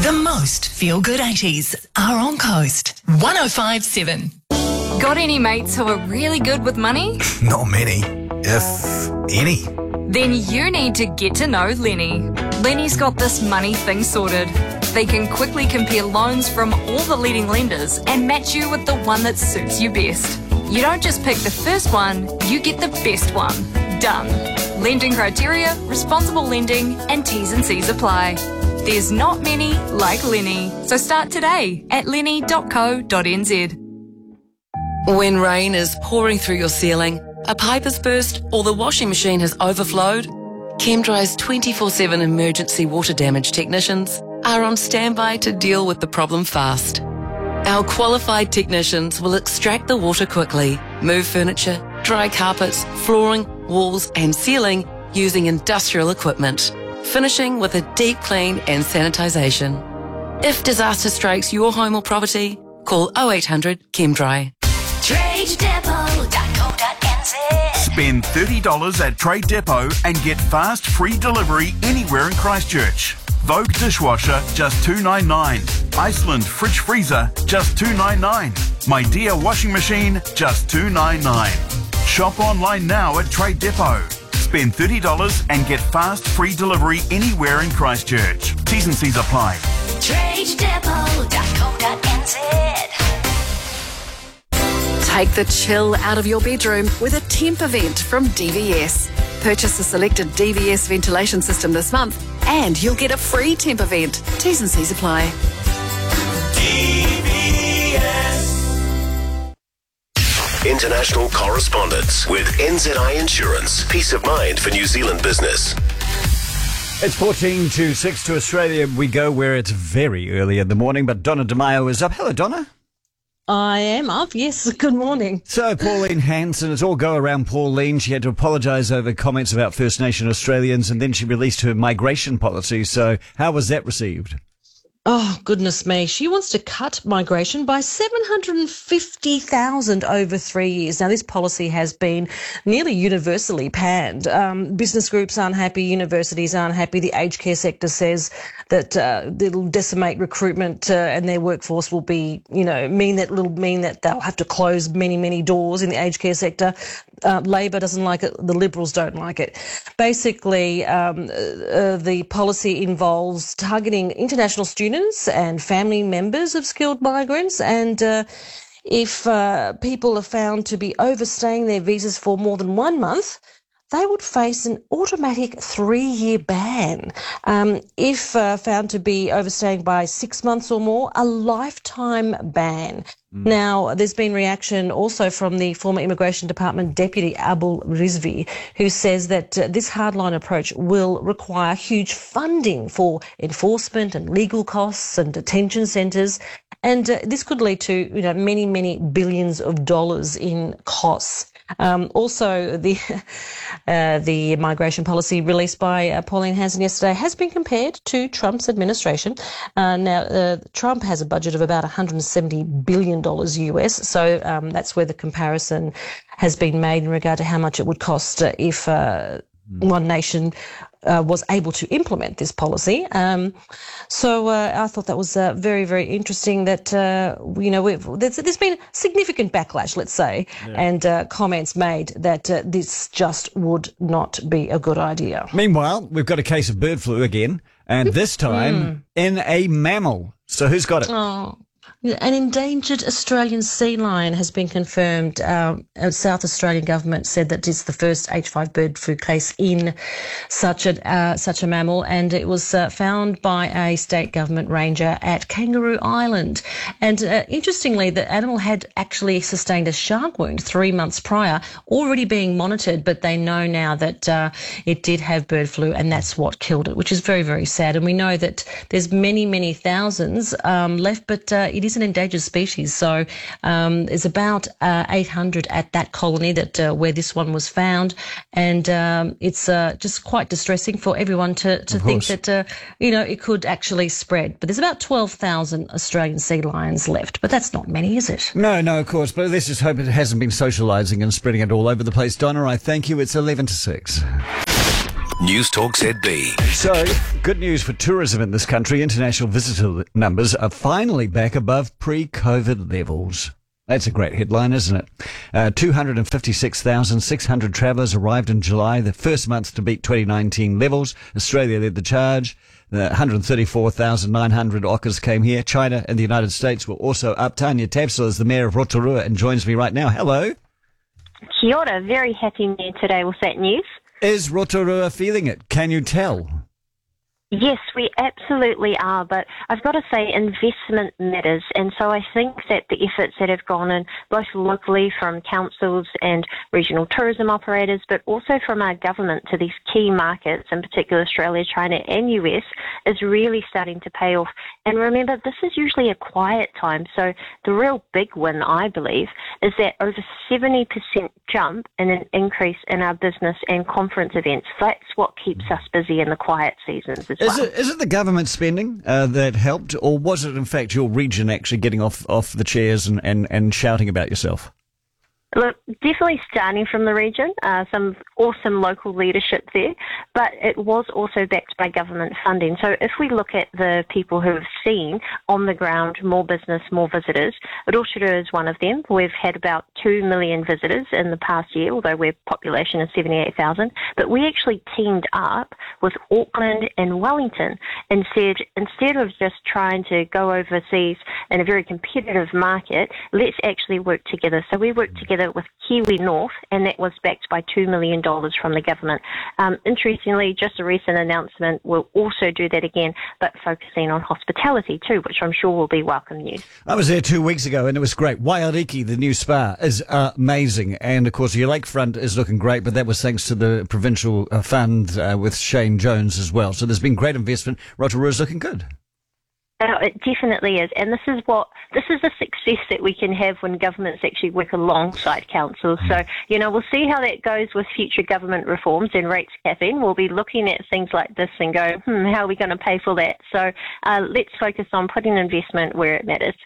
The most feel-good 80s are on Coast 105.7. Got any mates who are really good with money? Not many, if any. Then you need to get to know Lenny. Lenny's got this money thing sorted. They can quickly compare loans from all the leading lenders and match you with the one that suits you best. You don't just pick the first one, you get the best one. Done. Lending criteria, responsible lending, and T's and C's apply. There's not many like Lenny, so start today at lenny.co.nz. When rain is pouring through your ceiling, a pipe has burst, or the washing machine has overflowed, ChemDry's 24/7 emergency water damage technicians are on standby to deal with the problem fast. Our qualified technicians will extract the water quickly, move furniture, dry carpets, flooring, walls and ceiling using industrial equipment, finishing with a deep clean and sanitisation. If disaster strikes your home or property, call 0800 ChemDry. TradeDepot.co.nz. Spend $30 at Trade Depot and get fast free delivery anywhere in Christchurch. Vogue dishwasher, just $2.99. Iceland fridge freezer, just $2.99. My Dear washing machine, just $2.99. Shop online now at Trade Depot. Spend $30 and get fast free delivery anywhere in Christchurch. T's and C's apply. TradeDepot.co.nz. Take the chill out of your bedroom with a temp event from DVS. Purchase a selected DVS ventilation system this month and you'll get a free temp event. T's and C's apply. International correspondence with NZI Insurance. Peace of mind for New Zealand business. It's 14 to 6 to Australia. We go where it's very early in the morning, but Donna DeMaio is up. Hello, Donna. I am up, yes. Good morning. So, Pauline Hanson, it's all go around Pauline. She had to apologise over comments about First Nation Australians, and then she released her migration policy. So, how was that received? Oh, goodness me. She wants to cut migration by 750,000 over 3 years. Now, this policy has been nearly universally panned. Business groups aren't happy. Universities aren't happy. The aged care sector says that it'll decimate recruitment and their workforce will be, mean that they'll have to close many, many doors in the aged care sector. Labor doesn't like it. The Liberals don't like it. Basically, the policy involves targeting international students and family members of skilled migrants, and if people are found to be overstaying their visas for more than 1 month, they would face an automatic 3-year ban. If found to be overstaying by 6 months or more, a lifetime ban. Now, there's been reaction also from the former Immigration Department Deputy Abul Rizvi, who says that this hardline approach will require huge funding for enforcement and legal costs and detention centres. And this could lead to, many, many billions of dollars in costs. Also, the migration policy released by Pauline Hanson yesterday has been compared to Trump's administration. Now, Trump has a budget of about $170 billion US, so that's where the comparison has been made in regard to how much it would cost if one nation was able to implement this policy. So I thought that was very, very interesting that, there's been significant backlash, let's say, and comments made that this just would not be a good idea. Meanwhile, we've got a case of bird flu again, and this time in a mammal. So who's got it? Oh. An endangered Australian sea lion has been confirmed. South Australian government said that it's the first H5 bird flu case in such a mammal, and it was found by a state government ranger at Kangaroo Island. And interestingly, the animal had actually sustained a shark wound 3 months prior, already being monitored, but they know now that it did have bird flu, and that's what killed it, which is very, very sad. And we know that there's many, many thousands left, but it is an endangered species, so there's about 800 at that colony that where this one was found, and it's just quite distressing for everyone to think that it could actually spread. But there's about 12,000 Australian sea lions left, but that's not many, is it? No, of course, but let's just hope it hasn't been socialising and spreading it all over the place. Donna, I thank you. It's 11 to 6. News Talk ZB. So, good news for tourism in this country. International visitor numbers are finally back above pre-COVID levels. That's a great headline, isn't it? 256,600 travellers arrived in July, the first month to beat 2019 levels. Australia led the charge. 134,900 Auckers came here. China and the United States were also up. Tanya Tapsell is the mayor of Rotorua and joins me right now. Hello. Kia ora. Very happy mayor today with that news. Is Rotorua feeling it? Can you tell? Yes, we absolutely are, but I've got to say investment matters, and so I think that the efforts that have gone in, both locally from councils and regional tourism operators, but also from our government to these key markets, in particular Australia, China and US, is really starting to pay off. And remember, this is usually a quiet time, so the real big win, I believe, is that over 70% jump in an increase in our business and conference events. That's what keeps us busy in the quiet seasons as well. Is it the government spending that helped, or was it in fact your region actually getting off the chairs and shouting about yourself? Look, definitely starting from the region, some awesome local leadership there, but it was also backed by government funding. So if we look at the people who have seen on the ground more business, more visitors, Rotorua is one of them. We've had about 2 million visitors in the past year, although our population is 78,000. But we actually teamed up with Auckland and Wellington and said, instead of just trying to go overseas in a very competitive market, let's actually work together. So we worked together with Kiwi North, and that was backed by $2 million from the government. Interestingly, just a recent announcement, we'll also do that again, but focusing on hospitality too, which I'm sure will be welcome news. I was there 2 weeks ago, and it was great. Wairiki, the new spa, is amazing. And, of course, your lakefront is looking great, but that was thanks to the provincial fund with Shane Jones as well. So there's been great investment. Rotorua is looking good. It definitely is, and this is the success that we can have when governments actually work alongside councils. So, we'll see how that goes with future government reforms and rates capping. We'll be looking at things like this and go, how are we going to pay for that? So let's focus on putting investment where it matters.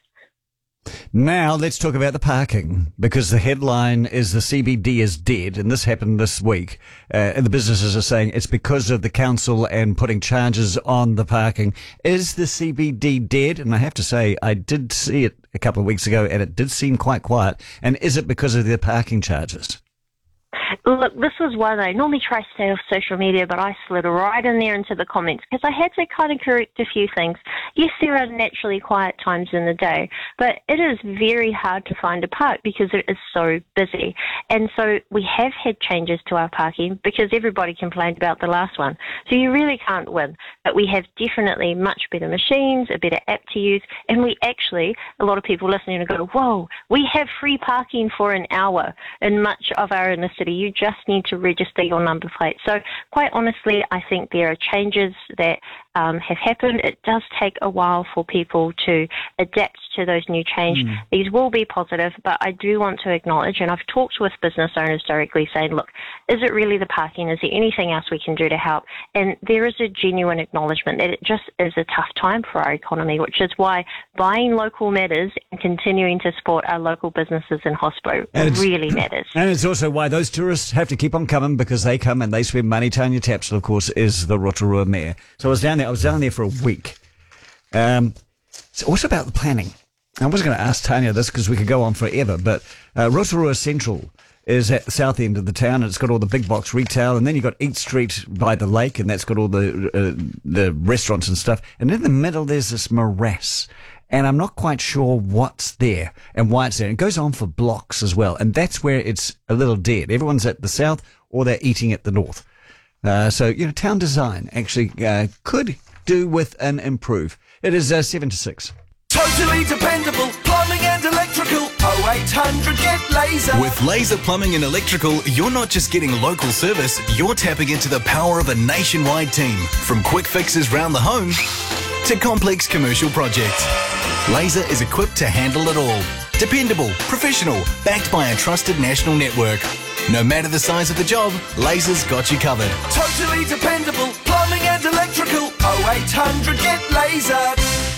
Now let's talk about the parking, because the headline is the CBD is dead, and this happened this week. And the businesses are saying it's because of the council and putting charges on the parking. Is the CBD dead? And I have to say, I did see it a couple of weeks ago, and it did seem quite quiet. And is it because of the parking charges? Look, this was one I normally try to stay off social media, but I slid right in there into the comments because I had to kind of correct a few things. Yes, there are naturally quiet times in the day, but it is very hard to find a park because it is so busy. And so we have had changes to our parking because everybody complained about the last one. So you really can't win. But we have definitely much better machines, a better app to use, and we actually, a lot of people listening go, whoa, we have free parking for an hour in much of our inner city. You just need to register your number plate. So quite honestly, I think there are changes that have happened. It does take a while for people to adapt to those new changes. These will be positive, but I do want to acknowledge, and I've talked with business owners directly saying, look, is it really the parking? Is there anything else we can do to help? And there is a genuine acknowledgement that it just is a tough time for our economy, which is why buying local matters and continuing to support our local businesses in hospo really matters. And it's also why those tourists have to keep on coming, because they come and they spend money. Tanya Tapsell, of course, is the Rotorua mayor. So I was down there for a week. It's also about the planning. I was going to ask Tanya this because we could go on forever, but Rotorua Central is at the south end of the town, and it's got all the big box retail, and then you've got Eat Street by the lake, and that's got all the restaurants and stuff. And in the middle, there's this morass, and I'm not quite sure what's there and why it's there. It goes on for blocks as well, and that's where it's a little dead. Everyone's at the south, or they're eating at the north. So, town design actually could do with an improve. It is 7 to 6. Totally dependable plumbing and electrical. 0800 get Laser. With Laser Plumbing and Electrical, you're not just getting local service, you're tapping into the power of a nationwide team. From quick fixes round the home to complex commercial projects. Laser is equipped to handle it all. Dependable, professional, backed by a trusted national network. No matter the size of the job, Laser's got you covered. Totally dependable plumbing and electrical. 0800 get Laser.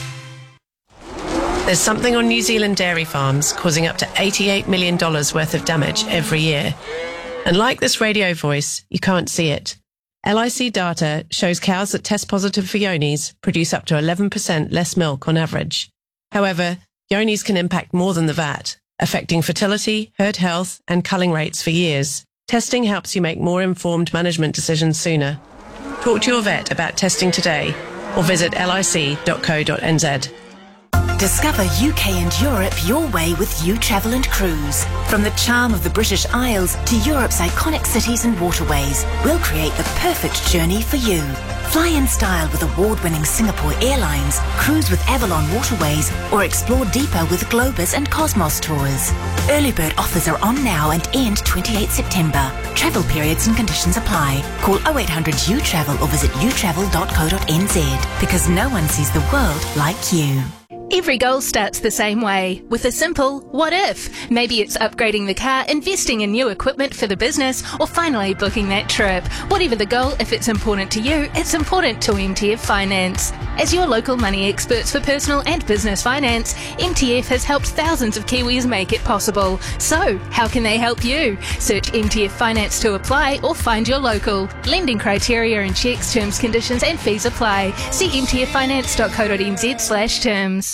There's something on New Zealand dairy farms causing up to $88 million worth of damage every year. And like this radio voice, you can't see it. LIC data shows cows that test positive for yonis produce up to 11% less milk on average. However, yonis can impact more than the VAT, affecting fertility, herd health, and culling rates for years. Testing helps you make more informed management decisions sooner. Talk to your vet about testing today or visit lic.co.nz. Discover UK and Europe your way with You Travel and Cruise. From the charm of the British Isles to Europe's iconic cities and waterways, we'll create the perfect journey for you. Fly in style with award-winning Singapore Airlines, cruise with Avalon Waterways, or explore deeper with Globus and Cosmos Tours. Early bird offers are on now and end 28 September. Travel periods and conditions apply. Call 0800 U-Travel or visit utravel.co.nz, because no one sees the world like you. Every goal starts the same way, with a simple what if. Maybe it's upgrading the car, investing in new equipment for the business, or finally booking that trip. Whatever the goal, if it's important to you, it's important to MTF Finance. As your local money experts for personal and business finance, MTF has helped thousands of Kiwis make it possible. So, how can they help you? Search MTF Finance to apply or find your local. Lending criteria and checks, terms, conditions and fees apply. See mtffinance.co.nz/terms.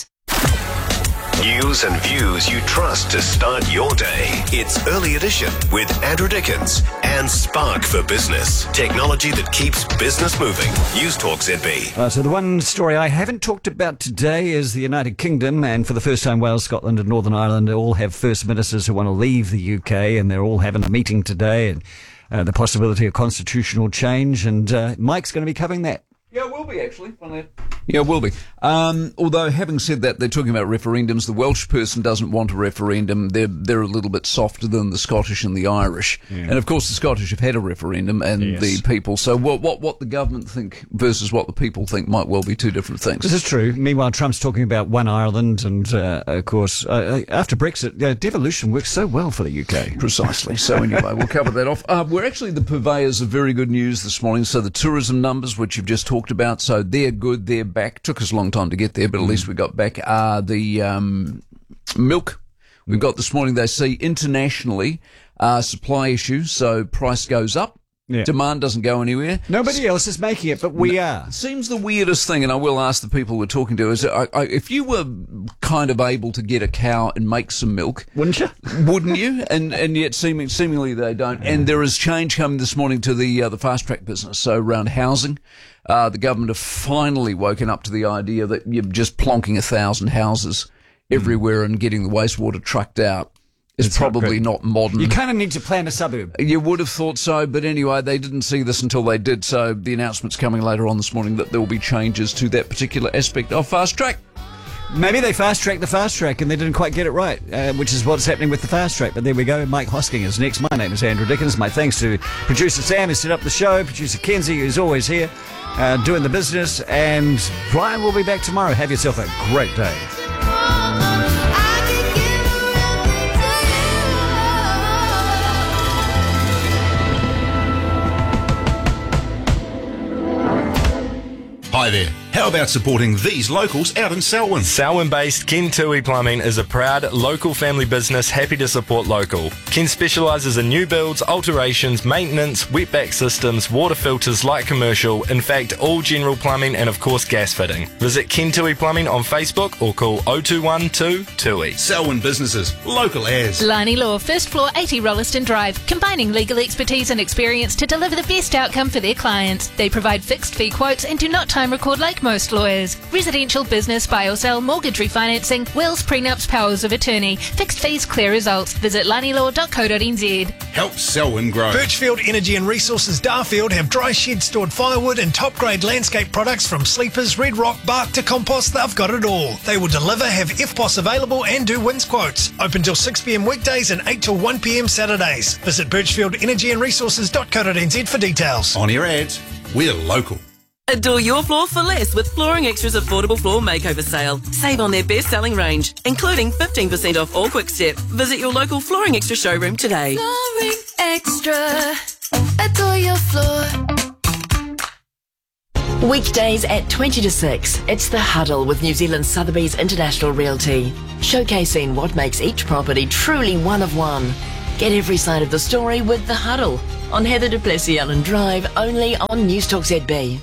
News and views you trust to start your day. It's Early Edition with Andrew Dickens and Spark for Business. Technology that keeps business moving. News Talk ZB. So the one story I haven't talked about today is the United Kingdom, and for the first time Wales, Scotland and Northern Ireland all have First Ministers who want to leave the UK, and they're all having a meeting today, and the possibility of constitutional change, and Mike's going to be covering that. Yeah, it will be, actually. Yeah, it will be. Although, having said that, they're talking about referendums. The Welsh person doesn't want a referendum. They're a little bit softer than the Scottish and the Irish. Yeah. And, of course, the Scottish have had a referendum, and the people. So what the government think versus what the people think might well be two different things. This is true. Meanwhile, Trump's talking about one Ireland, and, of course, after Brexit, devolution works so well for the UK. Precisely. So, anyway, we'll cover that off. We're actually the purveyors of very good news this morning. So, the tourism numbers, which you've just talked about, so they're good, they're back. Took us a long time to get there, but at least we got back. The milk we've got this morning, they see internationally supply issues, so price goes up. Yeah. Demand doesn't go anywhere. Nobody else is making it, but we are. It seems the weirdest thing, and I will ask the people we're talking to, is if you were kind of able to get a cow and make some milk, wouldn't you? Wouldn't you? And yet seemingly they don't. Yeah. And there is change coming this morning to the fast track business. So around housing, the government have finally woken up to the idea that you're just plonking 1,000 houses everywhere and getting the wastewater trucked out. It's probably not modern. You kind of need to plan a suburb. You would have thought so, but anyway, they didn't see this until they did, so the announcement's coming later on this morning that there will be changes to that particular aspect of fast track. Maybe they fast-tracked the fast track and they didn't quite get it right, which is what's happening with the fast track. But there we go. Mike Hosking is next. My name is Andrew Dickens. My thanks to producer Sam who set up the show, producer Kenzie who's always here doing the business, and Brian will be back tomorrow. Have yourself a great day. Hi there. How about supporting these locals out in Selwyn? Selwyn-based Ken Tui Plumbing is a proud local family business happy to support local. Ken specialises in new builds, alterations, maintenance, wetback systems, water filters, light commercial, in fact all general plumbing and of course gas fitting. Visit Ken Tui Plumbing on Facebook or call 0212 TUI. Selwyn businesses, local as. Lani Law, first floor 80 Rolleston Drive, combining legal expertise and experience to deliver the best outcome for their clients. They provide fixed fee quotes and do not time record like most lawyers. Residential, business, buy or sell, mortgage refinancing, wills, prenups, powers of attorney, fixed fees, clear results. Visit lanilaw.co.nz. Help Selwyn grow. Birchfield Energy and Resources Darfield have dry shed stored firewood and top grade landscape products from sleepers, red rock, bark to compost. They've got it all. They will deliver, have FPOS available and do wins quotes. Open till 6 p.m. weekdays and 8 till 1 p.m. Saturdays. Visit birchfieldenergyandresources.co.nz for details. On your ads, we're local. Adore your floor for less with Flooring Extra's affordable floor makeover sale. Save on their best-selling range, including 15% off all Quick Step. Visit your local Flooring Extra showroom today. Flooring Extra. Adore your floor. Weekdays at 20 to 6, it's The Huddle with New Zealand Sotheby's International Realty, showcasing what makes each property truly one of one. Get every side of the story with The Huddle. on Heather du Plessis-Allen Drive, only on Newstalk ZB.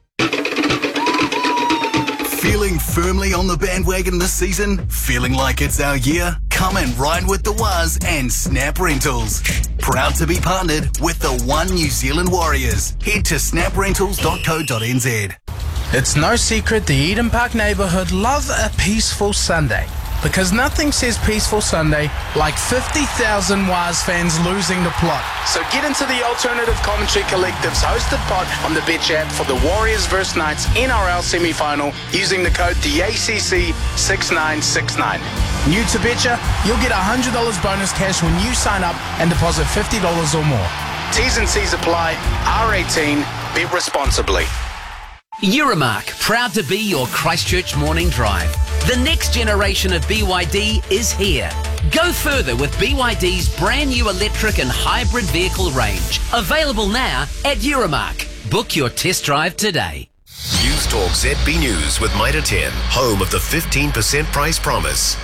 Feeling firmly on the bandwagon this season? Feeling like it's our year? Come and ride with the Waz and Snap Rentals. Proud to be partnered with the One New Zealand Warriors. Head to snaprentals.co.nz. It's no secret the Eden Park neighbourhood love a peaceful Sunday. Because nothing says peaceful Sunday like 50,000 Waz fans losing the plot. So get into the Alternative Commentary Collective's hosted pod on the Bet app for the Warriors vs Knights NRL semi-final using the code DACC6969. New to Betcha, you'll get $100 bonus cash when you sign up and deposit $50 or more. T's and C's apply. R18. Bet responsibly. Euromark, proud to be your Christchurch morning drive. The next generation of BYD is here. Go further with BYD's brand new electric and hybrid vehicle range. Available now at Euromark. Book your test drive today. Newstalk ZB News with Mitre 10, home of the 15% price promise.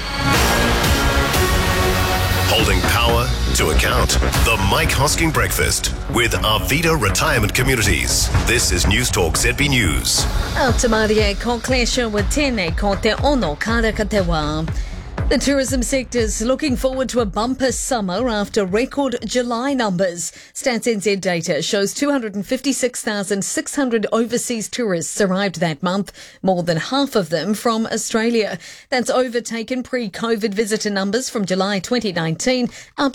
Holding power to account. The Mike Hosking Breakfast with Arvida Retirement Communities. This is Newstalk ZB News. Autamaria ko klesha wa tēnei ko te ono karaka te wā. The tourism sector's looking forward to a bumper summer after record July numbers. Stats NZ data shows 256,600 overseas tourists arrived that month, more than half of them from Australia. That's overtaken pre-COVID visitor numbers from July 2019, up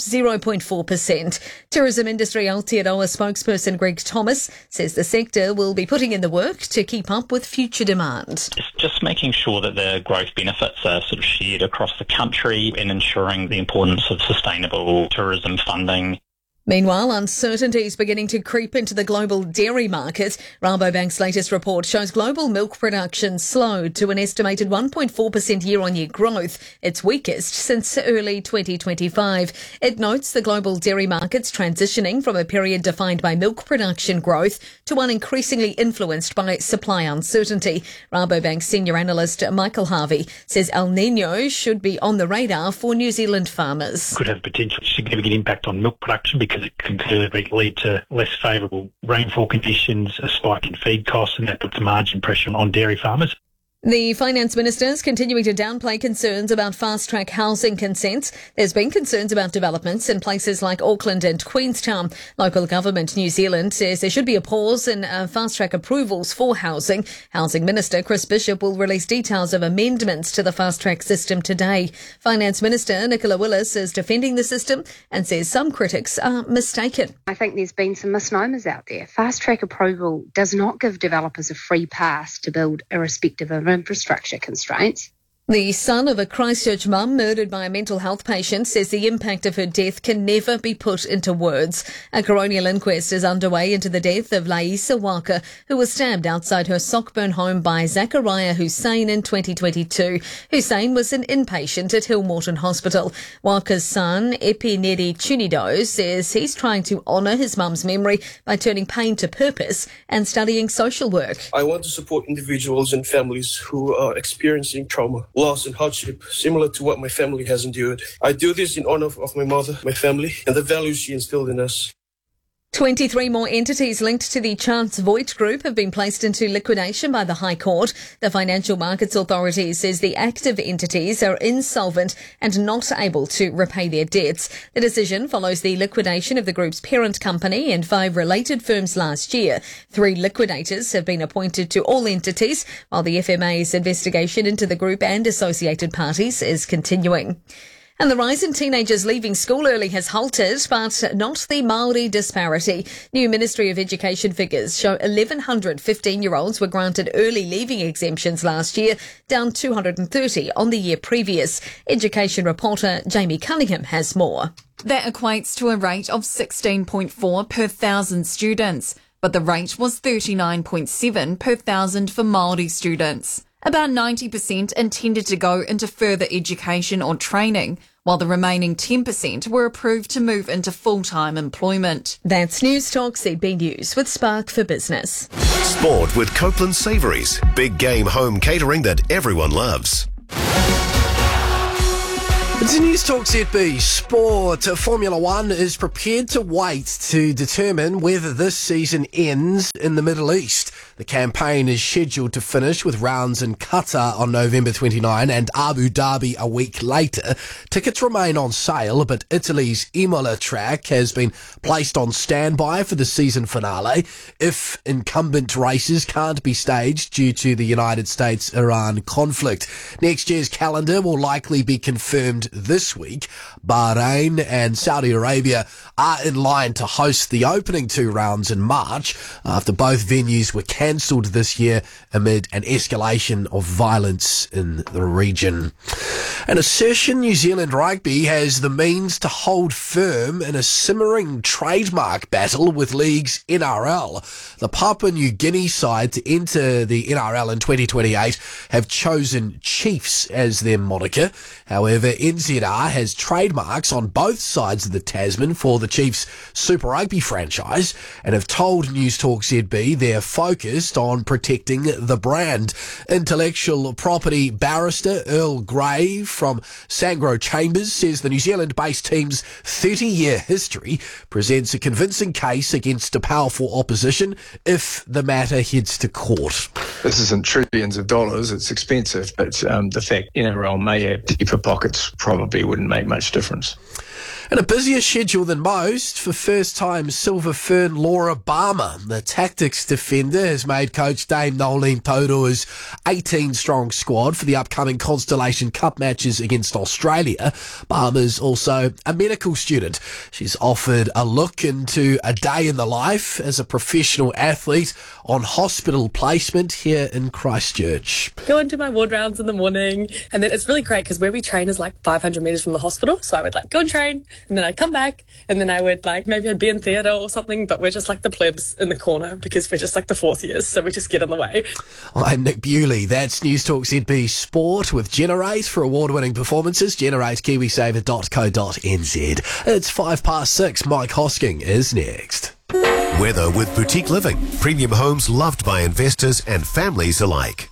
0.4%. Tourism industry Aotearoa spokesperson Greg Thomas says the sector will be putting in the work to keep up with future demand. It's just making sure that the growth benefits are sort of shared across the country and ensuring the importance of sustainable tourism funding. Meanwhile, uncertainty is beginning to creep into the global dairy market. Rabobank's latest report shows global milk production slowed to an estimated 1.4% year-on-year growth, its weakest since early 2025. It notes the global dairy market's transitioning from a period defined by milk production growth to one increasingly influenced by supply uncertainty. Rabobank senior analyst Michael Harvey says El Niño should be on the radar for New Zealand farmers. Could have potential significant impact on milk production because it can clearly lead to less favourable rainfall conditions, a spike in feed costs, and that puts margin pressure on dairy farmers. The Finance Minister is continuing to downplay concerns about fast-track housing consents. There's been concerns about developments in places like Auckland and Queenstown. Local government New Zealand says there should be a pause in fast-track approvals for housing. Housing Minister Chris Bishop will release details of amendments to the fast-track system today. Finance Minister Nicola Willis is defending the system and says some critics are mistaken. I think there's been some misnomers out there. Fast-track approval does not give developers a free pass to build irrespective of infrastructure constraints. The son of a Christchurch mum murdered by a mental health patient says the impact of her death can never be put into words. A coronial inquest is underway into the death of Laisa Waka, who was stabbed outside her Sockburn home by Zachariah Hussein in 2022. Hussein was an inpatient at Hillmorton Hospital. Waka's son, Epineri Chunido, says he's trying to honour his mum's memory by turning pain to purpose and studying social work. I want to support individuals and families who are experiencing trauma, loss and hardship similar to what my family has endured. I do this in honour of my mother, my family, and the values she instilled in us. 23 more entities linked to the Chance Voigt Group have been placed into liquidation by the High Court. The Financial Markets Authority says the active entities are insolvent and not able to repay their debts. The decision follows the liquidation of the group's parent company and 5 related firms last year. 3 liquidators have been appointed to all entities, while the FMA's investigation into the group and associated parties is continuing. And the rise in teenagers leaving school early has halted, but not the Māori disparity. New Ministry of Education figures show 1,100 15-year-olds were granted early leaving exemptions last year, down 230 on the year previous. Education reporter Jamie Cunningham has more. That equates to a rate of 16.4 per 1,000 students, but the rate was 39.7 per 1,000 for Māori students. About 90% intended to go into further education or training, while the remaining 10% were approved to move into full-time employment. That's Newstalk ZB News with Spark for Business. Sport with Copeland Savouries. Big game home catering that everyone loves. It's News Talk ZB Sport. Formula One is prepared to wait to determine whether this season ends in the Middle East. The campaign is scheduled to finish with rounds in Qatar on November 29 and Abu Dhabi a week later. Tickets remain on sale, but Italy's Imola track has been placed on standby for the season finale if incumbent races can't be staged due to the United States-Iran conflict. Next year's calendar will likely be confirmed this week. Bahrain and Saudi Arabia are in line to host the opening two rounds in March after both venues were cancelled this year amid an escalation of violence in the region. An assertion New Zealand Rugby has the means to hold firm in a simmering trademark battle with league's NRL. The Papua New Guinea side to enter the NRL in 2028 have chosen Chiefs as their moniker. However, NZR has trademarks on both sides of the Tasman for the Chiefs Super Rugby franchise and have told News Talk ZB they're focused on protecting the brand. Intellectual property barrister Earl Gray from Sangro Chambers says the New Zealand-based team's 30-year history presents a convincing case against a powerful opposition if the matter heads to court. This isn't trillions of dollars, it's expensive, but the fact NRL may have deeper pockets probably wouldn't make much difference. And a busier schedule than most for first-time Silver Fern Laura Barmer. The tactics defender has made coach Dame Nolene Taurua's 18-strong squad for the upcoming Constellation Cup matches against Australia. Barmer's also a medical student. She's offered a look into a day in the life as a professional athlete on hospital placement here in Christchurch. Go and do my ward rounds in the morning, and then it's really great because where we train is like 500 metres from the hospital, so I would go and train, and then I'd come back, and then I would maybe I'd be in theatre or something, but we're just the plebs in the corner because we're just the fourth years, so we just get in the way. I'm Nick Bewley. That's News Talk ZB Sport with Generate. For award-winning performances, generate kiwisaver.co.nz. It's 6:05. Mike Hosking is next. Weather with Boutique Living. Premium homes loved by investors and families alike.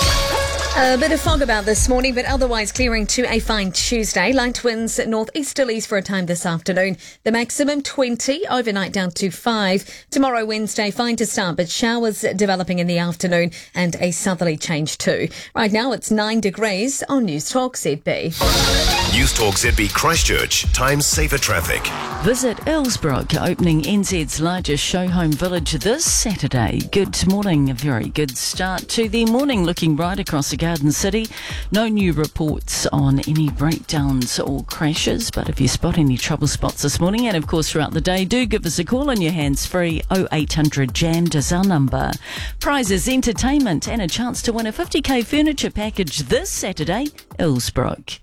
A bit of fog about this morning, but otherwise clearing to a fine Tuesday. Light winds at northeasterlies for a time this afternoon. The maximum 20, overnight down to 5. Tomorrow, Wednesday, fine to start, but showers developing in the afternoon and a southerly change too. Right now, it's 9 degrees on News Talk ZB. News Talk ZB Christchurch. Time saver traffic. Visit Earlsbrook, opening NZ's largest show home village this Saturday. Good morning. A very good start to the morning, looking right across the Garden City. No new reports on any breakdowns or crashes, but if you spot any trouble spots this morning, and of course throughout the day, do give us a call on your hands-free. 0800 JAMMED is our number. Prizes, entertainment, and a chance to win a 50k furniture package this Saturday, Earlsbrook.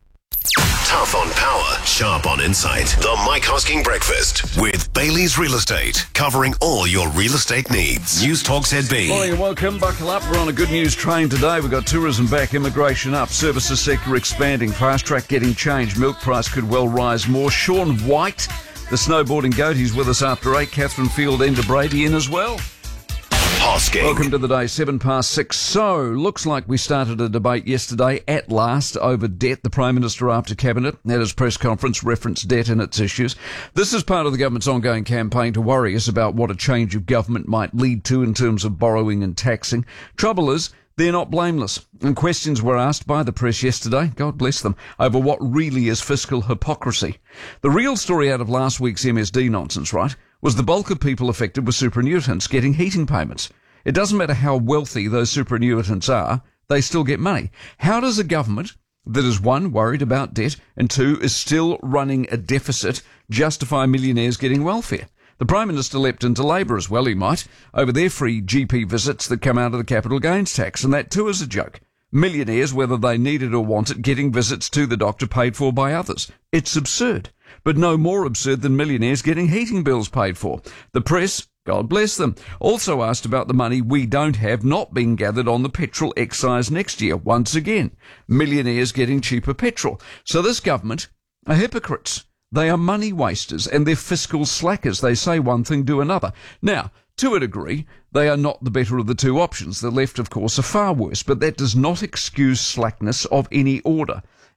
Tough on power, sharp on insight. The Mike Hosking Breakfast with Bailey's Real Estate, covering all your real estate needs. News Talk ZB. Morning and welcome. Buckle up. We're on a good news train today. We've got tourism back, immigration up, services sector expanding, fast track getting changed, milk price could well rise more. Sean White, the snowboarding goat, he's with us after 8. Catherine Field, Enda Brady in as well. Hosking. Welcome to the day, 6:07. So, looks like we started a debate yesterday at last over debt. The Prime Minister after Cabinet at his press conference referenced debt and its issues. This is part of the government's ongoing campaign to worry us about what a change of government might lead to in terms of borrowing and taxing. Trouble is, they're not blameless. And questions were asked by the press yesterday, God bless them, over what really is fiscal hypocrisy. The real story out of last week's MSD nonsense, right, was the bulk of people affected with superannuitants getting heating payments. It doesn't matter how wealthy those superannuitants are, they still get money. How does a government that is, 1, worried about debt, and 2, is still running a deficit, justify millionaires getting welfare? The Prime Minister leapt into Labour as well, he might, over their free GP visits that come out of the capital gains tax, and that too is a joke. Millionaires, whether they need it or want it, getting visits to the doctor paid for by others. It's absurd, but no more absurd than millionaires getting heating bills paid for. The press, God bless them, also asked about the money we don't have not being gathered on the petrol excise next year. Once again, millionaires getting cheaper petrol. So this government are hypocrites. They are money wasters and they're fiscal slackers. They say one thing, do another. Now, to a degree, they are not the better of the two options. The left, of course, are far worse, but that does not excuse slackness of any order.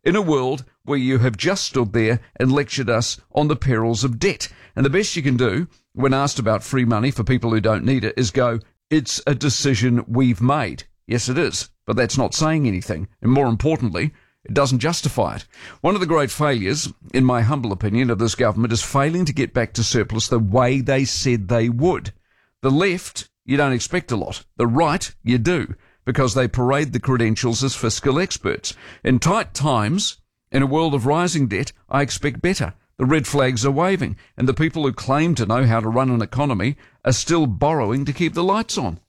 in a world where you have just stood there and lectured us on the perils of debt. And the best you can do when asked about free money for people who don't need it is go, it's a decision we've made. Yes, it is, but that's not saying anything. And more importantly, it doesn't justify it. One of the great failures, in my humble opinion, of this government is failing to get back to surplus the way they said they would. The left, you don't expect a lot. The right, you do, because they parade the credentials as fiscal experts. In tight times, in a world of rising debt, I expect better. The red flags are waving, and the people who claim to know how to run an economy are still borrowing to keep the lights on.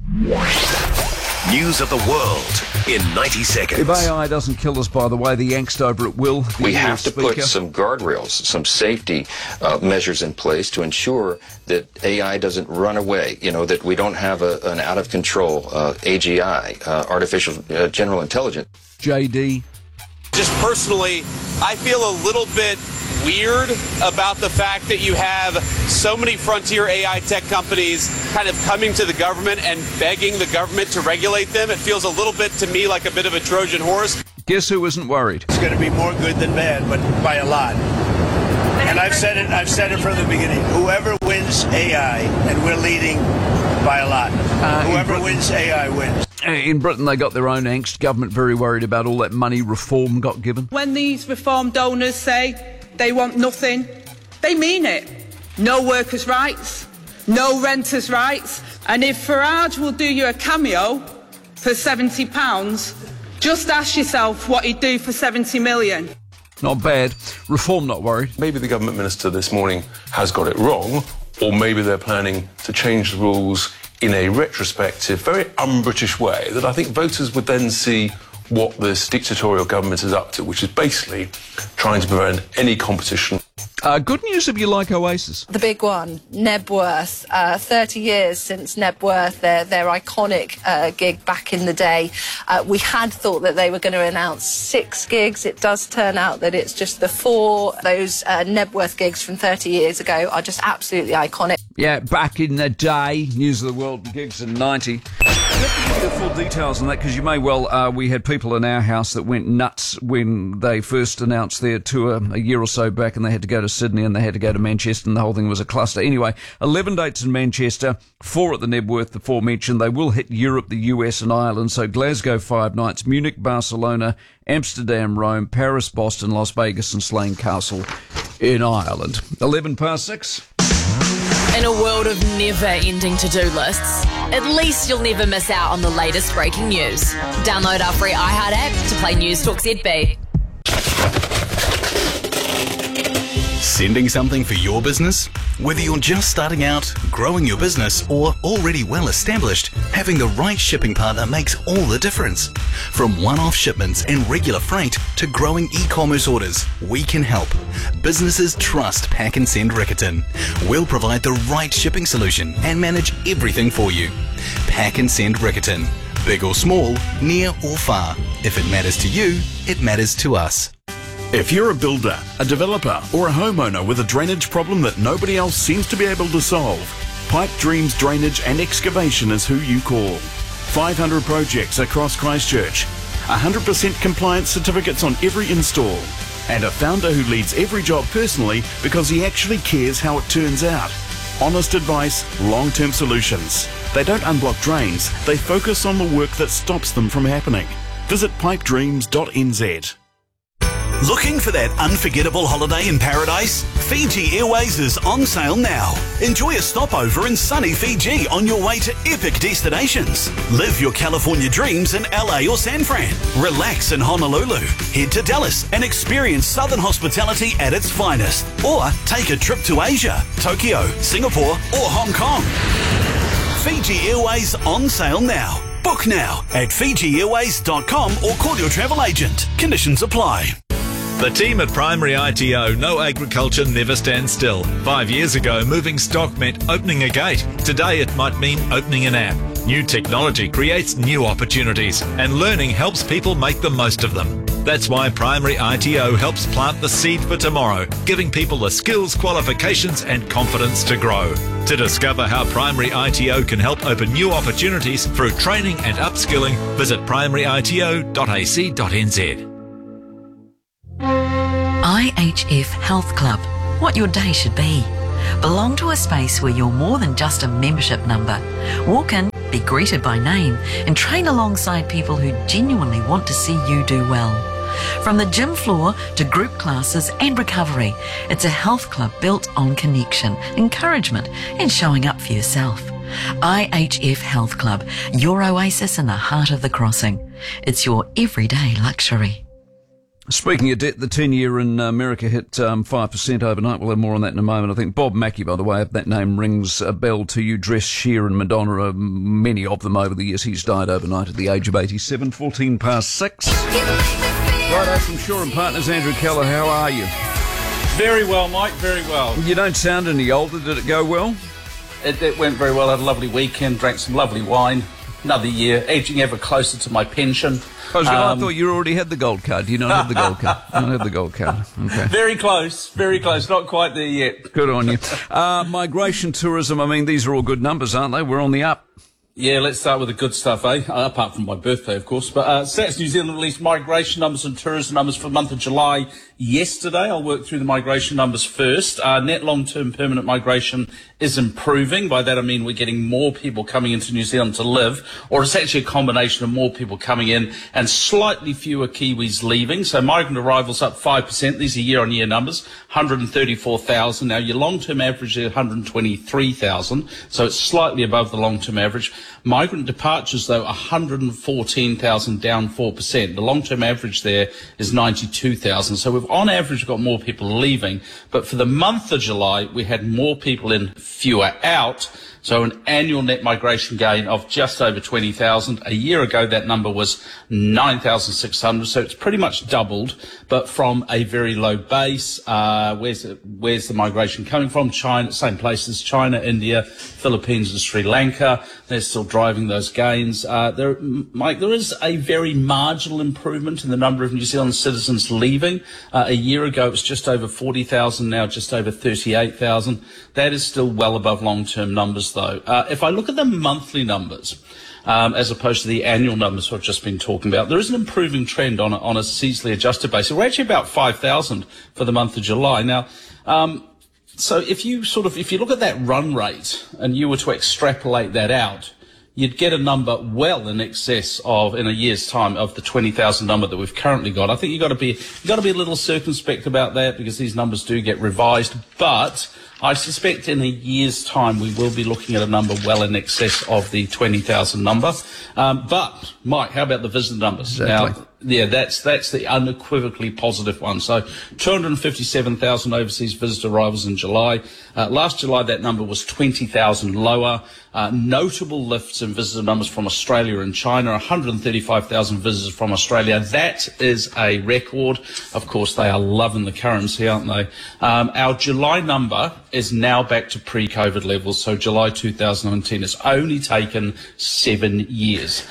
News of the world in 90 seconds. If AI doesn't kill us, by the way, the angst over it will. We have to put some guardrails, some safety measures in place to ensure that AI doesn't run away, that we don't have an out-of-control AGI, artificial general intelligence. JD. Just personally, I feel a little bit weird about the fact that you have so many frontier AI tech companies kind of coming to the government and begging the government to regulate them. It feels a little bit to me like a bit of a Trojan horse. Guess who isn't worried? It's going to be more good than bad, but by a lot. And I've said it from the beginning. Whoever wins AI, and we're leading by a lot. Whoever wins AI wins. In Britain, they got their own angst. Government very worried about all that money reform got given. When these reform donors say they want nothing, they mean it. No workers' rights, no renters' rights. And if Farage will do you a cameo for £70, just ask yourself what he'd do for 70 million. Not bad. Reform not worried. Maybe the government minister this morning has got it wrong, or maybe they're planning to change the rules in a retrospective, very un-British way that I think voters would then see what this dictatorial government is up to, which is basically trying to prevent any competition. Good news if you like Oasis. The big one, Nebworth. 30 years since Nebworth, their iconic gig back in the day. We had thought that they were going to announce 6 gigs. It does turn out that it's just the 4. Those Nebworth gigs from 30 years ago are just absolutely iconic. Yeah, back in the day, News of the World gigs in 90. You have to give you the full details on that because you may well, we had people in our house that went nuts when they first announced their tour a year or so back and they had to go to Sydney and they had to go to Manchester and the whole thing was a cluster. Anyway, 11 dates in Manchester, 4 at the Nebworth, the 4 mentioned. They will hit Europe, the US and Ireland. So Glasgow 5 nights, Munich, Barcelona, Amsterdam, Rome, Paris, Boston, Las Vegas and Slane Castle in Ireland. 6:11. In a world of never-ending to-do lists, at least you'll never miss out on the latest breaking news. Download our free iHeart app to play News Talk ZB. Sending something for your business? Whether you're just starting out, growing your business, or already well established, having the right shipping partner makes all the difference. From one-off shipments and regular freight to growing e-commerce orders, we can help. Businesses trust Pack and Send Riccarton. We'll provide the right shipping solution and manage everything for you. Pack and Send Riccarton. Big or small, near or far. If it matters to you, it matters to us. If you're a builder, a developer or a homeowner with a drainage problem that nobody else seems to be able to solve, Pipe Dreams Drainage and Excavation is who you call. 500 projects across Christchurch, 100% compliance certificates on every install, and a founder who leads every job personally because he actually cares how it turns out. Honest advice, long-term solutions. They don't unblock drains, they focus on the work that stops them from happening. Visit pipedreams.nz. Looking for that unforgettable holiday in paradise? Fiji Airways is on sale now. Enjoy a stopover in sunny Fiji on your way to epic destinations. Live your California dreams in LA or San Fran. Relax in Honolulu. Head to Dallas and experience Southern hospitality at its finest. Or take a trip to Asia, Tokyo, Singapore or Hong Kong. Fiji Airways on sale now. Book now at FijiAirways.com or call your travel agent. Conditions apply. The team at Primary ITO know agriculture never stands still. 5 years ago, moving stock meant opening a gate. Today, it might mean opening an app. New technology creates new opportunities, and learning helps people make the most of them. That's why Primary ITO helps plant the seed for tomorrow, giving people the skills, qualifications, and confidence to grow. To discover how Primary ITO can help open new opportunities through training and upskilling, visit primaryito.ac.nz. IHF Health Club, what your day should be. Belong to a space where you're more than just a membership number. Walk in, be greeted by name, and train alongside people who genuinely want to see you do well. From the gym floor to group classes and recovery, it's a health club built on connection, encouragement, and showing up for yourself. IHF Health Club, your oasis in the heart of the crossing. It's your everyday luxury. Speaking of debt, the 10-year in America hit 5% overnight. We'll have more on that in a moment. I think Bob Mackie, by the way, if that name rings a bell to you, Dress, Cher and Madonna, many of them over the years. He's died overnight at the age of 87, 14 past 6. Righto, from Shaw and Partners, Andrew Keller, how are you? Very well, Mike, very well. You don't sound any older. Did it go well? It went very well. I had a lovely weekend, drank some lovely wine. Another year, edging ever closer to my pension. I thought you already had the gold card. Do you not have the gold card? You don't have the gold card. Okay. Very close. Not quite there yet. Good on you. Migration, tourism, I mean, these are all good numbers, aren't they? We're on the up. Yeah, let's start with the good stuff, apart from my birthday, of course. But Stats New Zealand released migration numbers and tourism numbers for the month of July yesterday. I'll work through the migration numbers first. Net long-term permanent migration is improving. By that I mean we're getting more people coming into New Zealand to live, or it's actually a combination of more people coming in and slightly fewer Kiwis leaving. So migrant arrivals up 5%. These are year-on-year numbers, 134,000. Now your long-term average is 123,000, so it's slightly above the long-term average. Migrant departures, though, 114,000, down 4%. The long-term average there is 92,000. So we've, on average, got more people leaving. But for the month of July, we had more people in, fewer out. So an annual net migration gain of just over 20,000. A year ago, that number was 9,600. So it's pretty much doubled, but from a very low base. Where's the migration coming from? China, same places, China, India, Philippines and Sri Lanka. They're still driving those gains. Mike, there is a very marginal improvement in the number of New Zealand citizens leaving. A year ago, it was just over 40,000, now just over 38,000. That is still well above long-term numbers, though. If I look at the monthly numbers, as opposed to the annual numbers I've just been talking about, there is an improving trend on a seasonally adjusted basis. We're actually about 5,000 for the month of July. Now, so if you look at that run rate and you were to extrapolate that out, you'd get a number well in excess of, in a year's time, of the 20,000 number that we've currently got. I think you've got to be a little circumspect about that because these numbers do get revised, but I suspect in a year's time we will be looking at a number well in excess of the 20,000 number. But, Mike, how about the visitor numbers? Exactly. Now, yeah, that's the unequivocally positive one. So 257,000 overseas visitor arrivals in July. Last July, that number was 20,000 lower. Notable lifts in visitor numbers from Australia and China, 135,000 visitors from Australia. That is a record. Of course, they are loving the currency, aren't they? Our July number is now back to pre-COVID levels. So July 2019. It's only taken 7 years.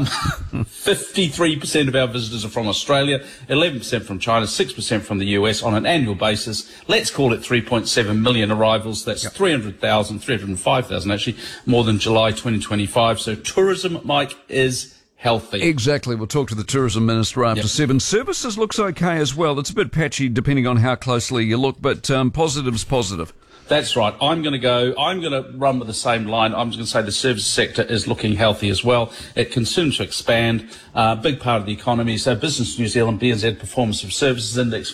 53% of our visitors are from Australia, 11% from China, 6% from the US on an annual basis. Let's call it 3.7 million arrivals. That's 305,000 actually, more than July 2025. So tourism, Mike, is healthy. Exactly. We'll talk to the Tourism Minister after 7. Services looks okay as well. It's a bit patchy depending on how closely you look, but positive's positive. That's right. I'm going to run with the same line. I'm just going to say the services sector is looking healthy as well. It continues to expand. Big part of the economy. So Business New Zealand, BNZ Performance of Services Index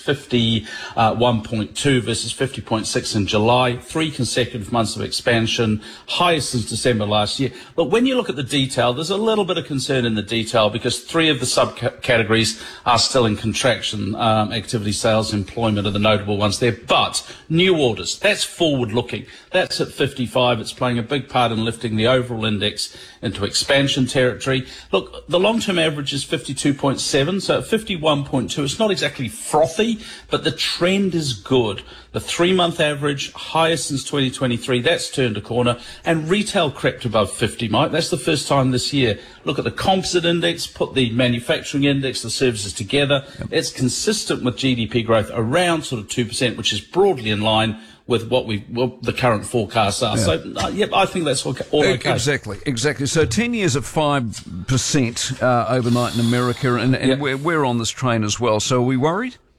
51.2 versus 50.6 in July. 3 consecutive months of expansion, highest since December last year. But when you look at the detail, there's a little bit of concern in the detail because 3 of the subcategories are still in contraction. Activity, sales, employment are the notable ones there. But new orders, that's forward-looking. That's at 55. It's playing a big part in lifting the overall index into expansion territory. Look, the long-term average is 52.7, so at 51.2, it's not exactly frothy, but the trend is good. The 3-month average, highest since 2023, that's turned a corner, and retail crept above 50, Mike. That's the first time this year. Look at the composite index, put the manufacturing index, the services together. It's consistent with GDP growth around sort of 2%, which is broadly in line with what the current forecasts are. So, I think that's all okay. Exactly. So 10 years at 5% overnight in America, and we're on this train as well. So are we worried?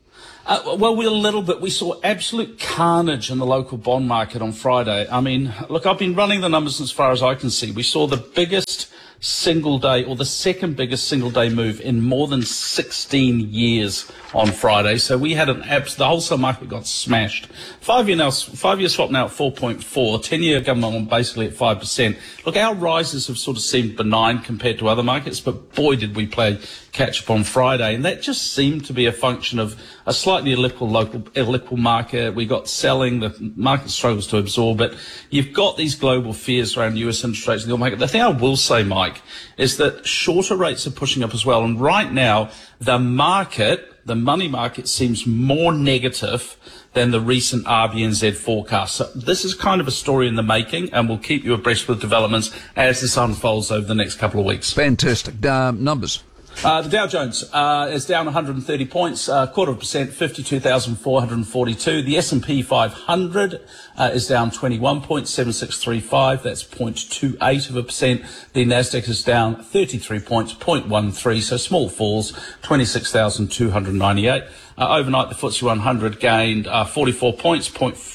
Well, we're a little bit. We saw absolute carnage in the local bond market on Friday. I mean, look, I've been running the numbers as far as I can see. We saw the biggest single day, or the second biggest single day move in more than 16 years on Friday. So we had the wholesale market got smashed. 5-year swap now at 4.4, 10-year government bond basically at 5%. Look, our rises have sort of seemed benign compared to other markets, but boy did we play catch up on Friday, and that just seemed to be a function of a slightly illiquid market. We got selling, the market struggles to absorb it. You've got these global fears around US interest rates in the oil market. The thing I will say, Mike, is that shorter rates are pushing up as well, and right now the money market seems more negative than the recent RBNZ forecast. So this is kind of a story in the making, and we'll keep you abreast with developments as this unfolds over the next couple of weeks. Fantastic. Numbers. The Dow Jones is down 130 points, 0.25%, 52,442. The S&P 500 is down 21 points, 7635. That's 0.28%. The Nasdaq is down 33 points, 0.13. So small falls, 26,298. Overnight, the FTSE 100 gained 44 points,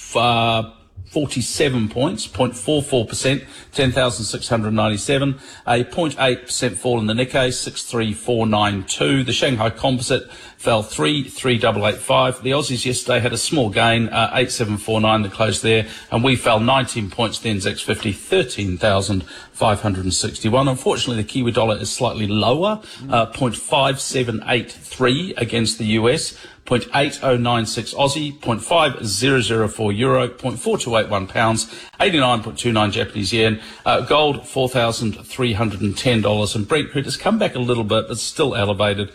47 points, 0.44%, 10,697. A 0.8% fall in the Nikkei, 63492. The Shanghai Composite fell 33885. The Aussies yesterday had a small gain, 8749, the close there, and we fell 19 points. The NZX 50, 13,561. Unfortunately, the Kiwi dollar is slightly lower, 0.5783 against the US. 0.8096 Aussie, 0.5004 euro, 0.4281 pounds, 89.29 Japanese yen, gold $4,310, and Brent crude has come back a little bit, but still elevated,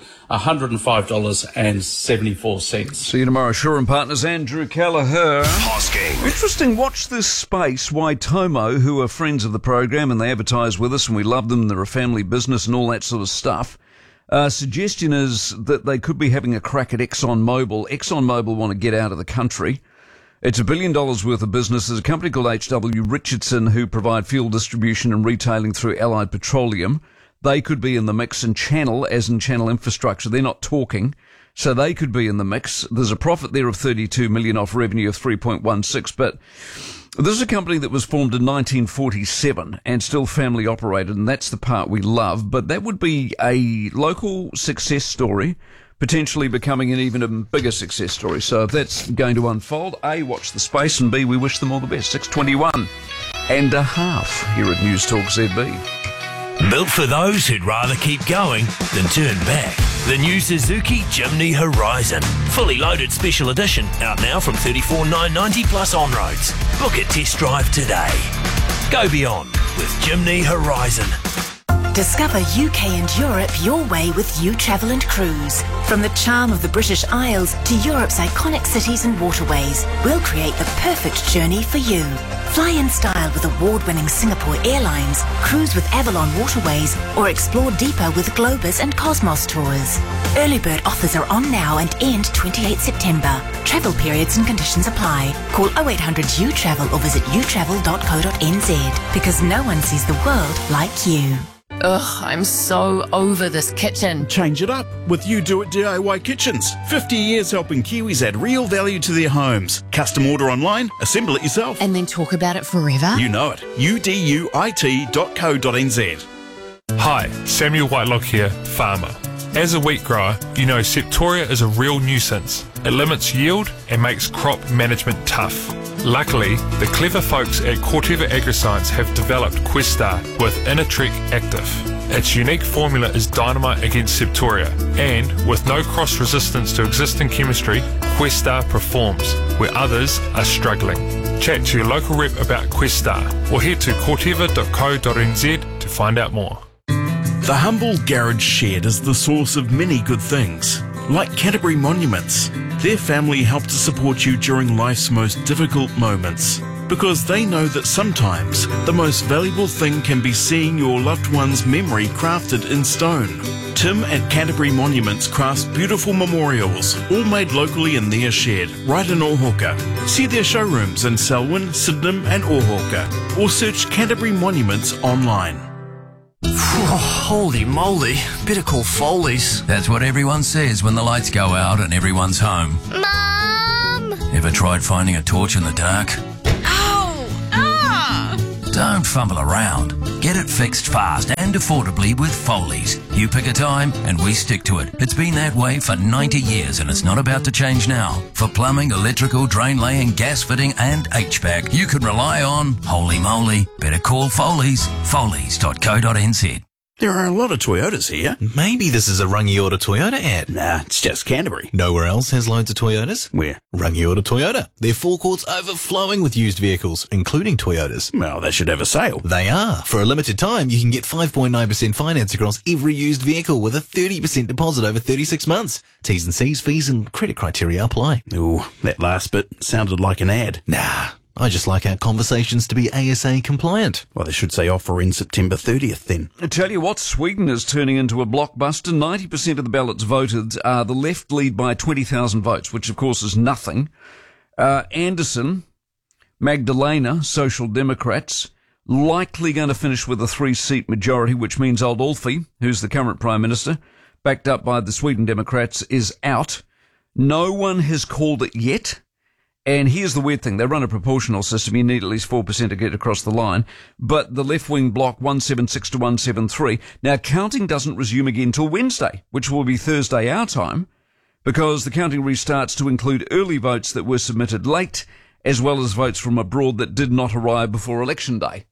$105.74. See you tomorrow, Shaw and Partners. Andrew Callagher. Interesting. Watch this space. Waitomo, who are friends of the program, and they advertise with us, and we love them. They're a family business and all that sort of stuff. Suggestion is that they could be having a crack at ExxonMobil. ExxonMobil want to get out of the country. It's $1 billion worth of business. There's a company called H.W. Richardson who provide fuel distribution and retailing through Allied Petroleum. They could be in the mix, and Channel, as in Channel Infrastructure, they're not talking, so they could be in the mix. There's a profit there of $32 million off revenue of 3.16, but this is a company that was formed in 1947 and still family operated, and that's the part we love. But that would be a local success story, potentially becoming an even bigger success story. So if that's going to unfold, A, watch the space, and B, we wish them all the best. 6:21 and a half here at News Talk ZB. Built for those who'd rather keep going than turn back. The new Suzuki Jimny Horizon. Fully loaded special edition. Out now from $34,990 plus on-roads. Book a test drive today. Go beyond with Jimny Horizon. Discover UK and Europe your way with U-Travel and Cruise. From the charm of the British Isles to Europe's iconic cities and waterways, we'll create the perfect journey for you. Fly in style with award-winning Singapore Airlines, cruise with Avalon Waterways, or explore deeper with Globus and Cosmos Tours. Early bird offers are on now and end 28 September. Travel periods and conditions apply. Call 0800 U-Travel or visit utravel.co.nz, because no one sees the world like you. Ugh, I'm so over this kitchen. Change it up with You Do It DIY Kitchens. 50 years helping Kiwis add real value to their homes. Custom order online, assemble it yourself. And then talk about it forever? You know it. uduit.co.nz. Hi, Samuel Whitelock here, farmer. As a wheat grower, you know Septoria is a real nuisance. It limits yield and makes crop management tough. Luckily, the clever folks at Corteva Agriscience have developed Questar with Inatrek Active. Its unique formula is dynamite against Septoria, and with no cross-resistance to existing chemistry, Questar performs where others are struggling. Chat to your local rep about Questar or head to corteva.co.nz to find out more. The humble garage shed is the source of many good things, like Canterbury Monuments. Their family help to support you during life's most difficult moments, because they know that sometimes the most valuable thing can be seeing your loved one's memory crafted in stone. Tim at Canterbury Monuments crafts beautiful memorials, all made locally in their shed, right in Ōhauka. See their showrooms in Selwyn, Sydenham and Ōhauka, or search Canterbury Monuments online. Holy moly. Better call Foley's. That's what everyone says when the lights go out and everyone's home. Mom! Ever tried finding a torch in the dark? Ow! Ah! Don't fumble around. Get it fixed fast and affordably with Foley's. You pick a time and we stick to it. It's been that way for 90 years and it's not about to change now. For plumbing, electrical, drain laying, gas fitting and HVAC, you can rely on Holy Moly. Better call Foley's. Foley's.co.nz. There are a lot of Toyotas here. Maybe this is a Rangiora Toyota ad. Nah, it's just Canterbury. Nowhere else has loads of Toyotas? Where? Rangiora Toyota. Their forecourt's overflowing with used vehicles, including Toyotas. Well, they should have a sale. They are. For a limited time, you can get 5.9% finance across every used vehicle with a 30% deposit over 36 months. T's and C's, fees and credit criteria apply. Ooh, that last bit sounded like an ad. Nah. I just like our conversations to be ASA compliant. Well, they should say offer in September 30th then. I tell you what, Sweden is turning into a blockbuster. 90% of the ballots voted. The left lead by 20,000 votes, which of course is nothing. Anderson, Magdalena, Social Democrats, likely going to finish with a 3-seat majority, which means old Ulfi, who's the current Prime Minister, backed up by the Sweden Democrats, is out. No one has called it yet. And here's the weird thing. They run a proportional system. You need at least 4% to get across the line. But the left-wing bloc, 176 to 173. Now, counting doesn't resume again till Wednesday, which will be Thursday our time, because the counting restarts to include early votes that were submitted late, as well as votes from abroad that did not arrive before Election Day.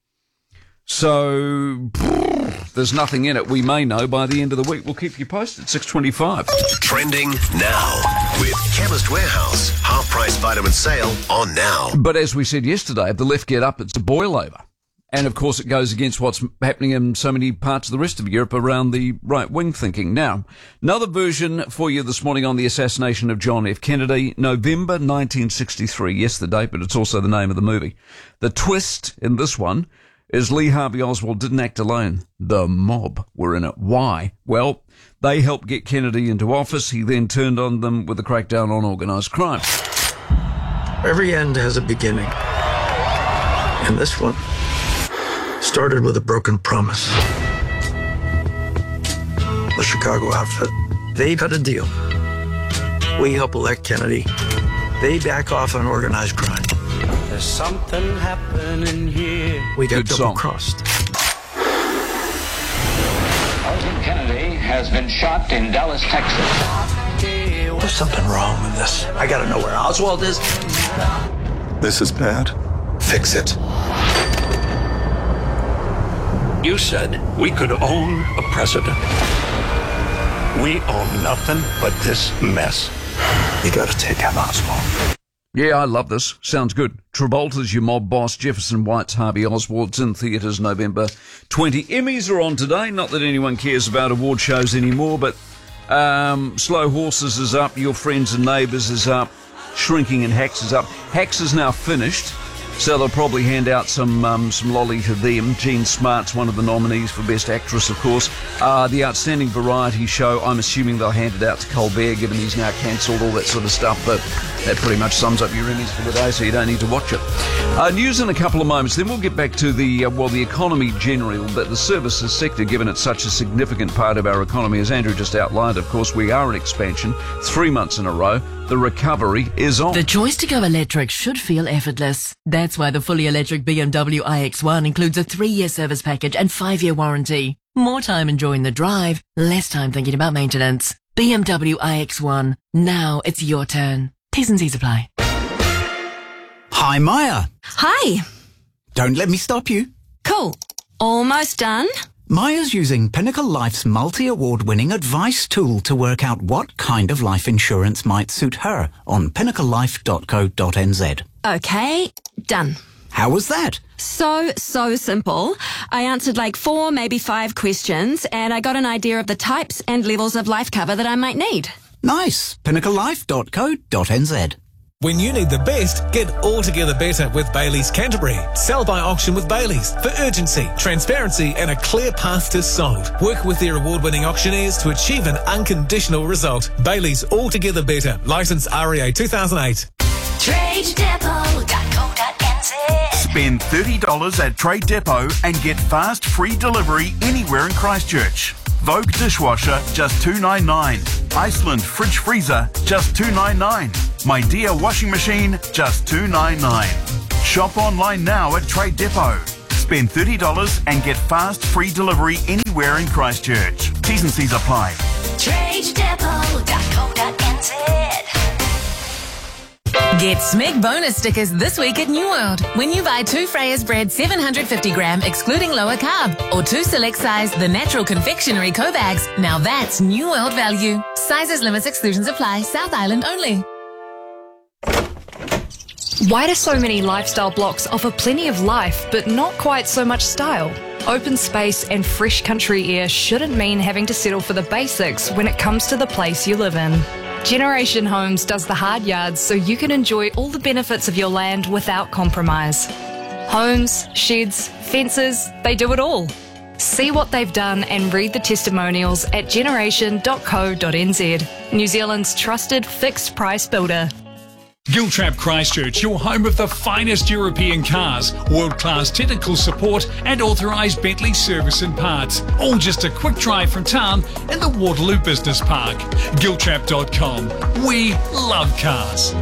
So, there's nothing in it. We may know by the end of the week. We'll keep you posted. 6:25. Trending now with Chemist Warehouse. Half-price vitamin sale on now. But as we said yesterday, if the left get up, it's a boil over. And of course it goes against what's happening in so many parts of the rest of Europe around the right-wing thinking. Now, another version for you this morning on the assassination of John F. Kennedy, November 1963. Yes, the date, but it's also the name of the movie. The twist in this one is Lee Harvey Oswald didn't act alone. The mob were in it. Why? Well, they helped get Kennedy into office. He then turned on them with a crackdown on organised crime. Every end has a beginning. And this one started with a broken promise. The Chicago outfit, they cut a deal. We help elect Kennedy. They back off on organized crime. There's something happening here. We get double-crossed. President Kennedy has been shot in Dallas, Texas. There's something wrong with this. I gotta know where Oswald is. This is bad. Fix it. You said we could own a president. We own nothing but this mess. You gotta take out Oswald. Yeah, I love this. Sounds good. Travolta's your mob boss. Jefferson White's Harvey Oswald's in theatres November 20. Emmys are on today. Not that anyone cares about award shows anymore, but Slow Horses is up. Your Friends and Neighbours is up. Shrinking in Hacks is up. Hacks is now finished, so they'll probably hand out some lolly to them. Jean Smart's one of the nominees for Best Actress, of course. The Outstanding Variety Show, I'm assuming they'll hand it out to Colbert, given he's now cancelled, all that sort of stuff, but that pretty much sums up your Emmys for the day, so you don't need to watch it. News in a couple of moments, then we'll get back to the economy generally, but the services sector, given it's such a significant part of our economy, as Andrew just outlined, of course, we are in expansion, 3 months in a row. The recovery is on. The choice to go electric should feel effortless. That's why the fully electric BMW iX1 includes a 3-year service package and 5-year warranty. More time enjoying the drive, less time thinking about maintenance. BMW iX1. Now it's your turn. T's and C's apply. Hi, Maya. Hi. Don't let me stop you. Cool. Almost done. Maya's using Pinnacle Life's multi-award-winning advice tool to work out what kind of life insurance might suit her on pinnaclelife.co.nz. Okay, done. How was that? So simple. I answered like 4, maybe 5 questions, and I got an idea of the types and levels of life cover that I might need. Nice. pinnaclelife.co.nz. When you need the best, get altogether better with Bailey's Canterbury. Sell by auction with Bailey's for urgency, transparency and a clear path to sold. Work with their award-winning auctioneers to achieve an unconditional result. Bailey's Altogether Better. Licence REA 2008. TradeDepot.co.nz Spend $30 at Trade Depot and get fast free delivery anywhere in Christchurch. Vogue dishwasher, just $2.99. Iceland fridge freezer, just $2.99. My Dear washing machine, just $2.99. Shop online now at Trade Depot. Spend $30 and get fast free delivery anywhere in Christchurch. T's and C's apply. TradeDepot.co.nz. Get SMEG bonus stickers this week at New World. When you buy 2 Freya's Bread 750g excluding lower carb or 2 select size The Natural Confectionery Co-Bags, now that's New World value. Sizes, limits, exclusions apply. South Island only. Why do so many lifestyle blocks offer plenty of life but not quite so much style? Open space and fresh country air shouldn't mean having to settle for the basics when it comes to the place you live in. Generation Homes does the hard yards so you can enjoy all the benefits of your land without compromise. Homes, sheds, fences, they do it all. See what they've done and read the testimonials at generation.co.nz. New Zealand's trusted fixed price builder. Giltrap Christchurch, your home of the finest European cars, world-class technical support and authorised Bentley service and parts. All just a quick drive from town in the Waterloo Business Park. Giltrap.com. We love cars.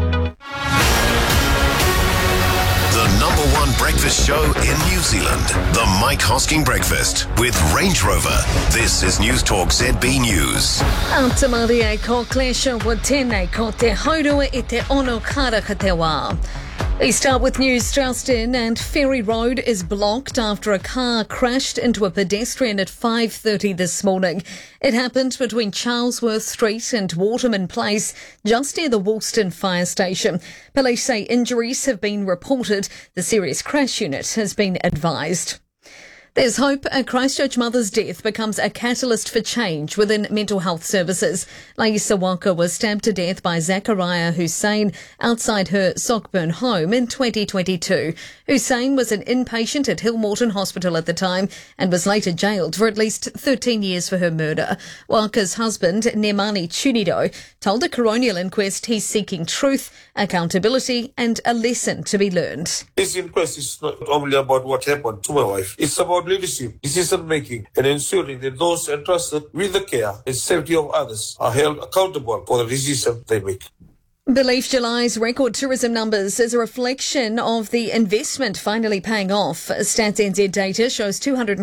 The number one breakfast show in New Zealand. The Mike Hosking Breakfast with Range Rover. This is News Talk ZB News. Atamari e ko klesha wa tēnei ko te haurua I te ono kara ka te wā. We start with news. Strauston and Ferry Road is blocked after a car crashed into a pedestrian at 5:30 this morning. It happened between Charlesworth Street and Waterman Place, just near the Woolston Fire Station. Police say injuries have been reported. The serious crash unit has been advised. There's hope a Christchurch mother's death becomes a catalyst for change within mental health services. Laisa Walker was stabbed to death by Zachariah Hussein outside her Sockburn home in 2022. Hussein was an inpatient at Hillmorton Hospital at the time and was later jailed for at least 13 years for her murder. Walker's husband, Nemani Chunido, told a coronial inquest he's seeking truth, accountability and a lesson to be learned. This inquest is not only about what happened to my wife. It's about leadership, decision making and ensuring that those entrusted with the care and safety of others are held accountable for the decisions they make. Belief July's record tourism numbers is a reflection of the investment finally paying off. Stats NZ data shows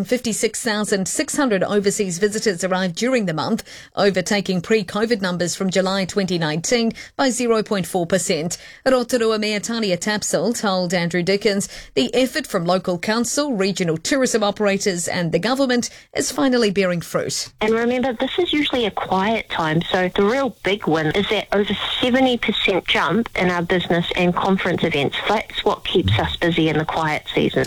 256,600 overseas visitors arrived during the month, overtaking pre-COVID numbers from July 2019 by 0.4%. Rotorua Mayor Tania Tapsell told Andrew Dickens the effort from local council, regional tourism operators and the government is finally bearing fruit. And remember, this is usually a quiet time, so the real big win is that over 70% jump in our business and conference events. That's what keeps us busy in the quiet season.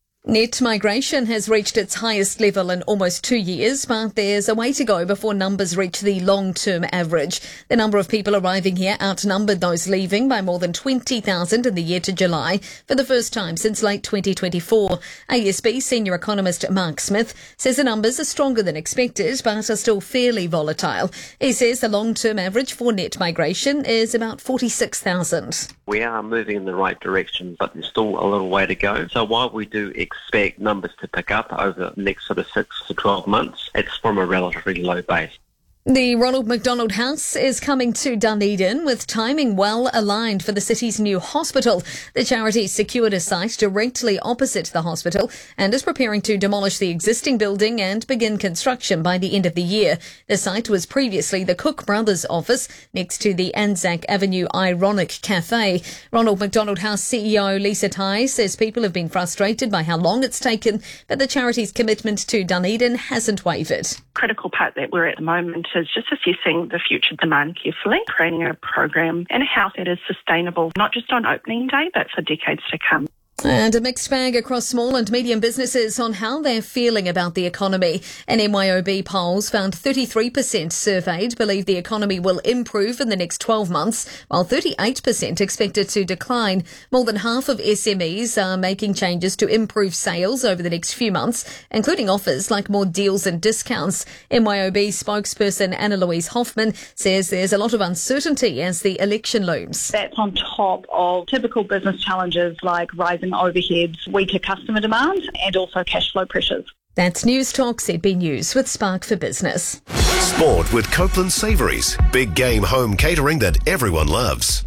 Net migration has reached its highest level in almost 2 years, but there's a way to go before numbers reach the long-term average. The number of people arriving here outnumbered those leaving by more than 20,000 in the year to July for the first time since late 2024. ASB senior economist Mark Smith says the numbers are stronger than expected, but are still fairly volatile. He says the long-term average for net migration is about 46,000. We are moving in the right direction, but there's still a little way to go. So while we do expect numbers to pick up over the next sort of 6 to 12 months, it's from a relatively low base. The Ronald McDonald House is coming to Dunedin with timing well aligned for the city's new hospital. The charity secured a site directly opposite the hospital and is preparing to demolish the existing building and begin construction by the end of the year. The site was previously the Cook Brothers office next to the Anzac Avenue Ironic Cafe. Ronald McDonald House CEO Lisa Tai says people have been frustrated by how long it's taken, but the charity's commitment to Dunedin hasn't wavered. Critical part that we're at the moment is just assessing the future demand carefully, creating a program and a house that is sustainable, not just on opening day, but for decades to come. And a mixed bag across small and medium businesses on how they're feeling about the economy. An MYOB polls found 33% surveyed believe the economy will improve in the next 12 months, while 38% expect it to decline. More than half of SMEs are making changes to improve sales over the next few months, including offers like more deals and discounts. MYOB spokesperson Anna-Louise Hoffman says there's a lot of uncertainty as the election looms. That's on top of typical business challenges like rising rising overheads, weaker customer demand and also cash flow pressures. That's News Talk ZB News with Spark for Business. Sport with Copeland Savouries. Big game home catering that everyone loves.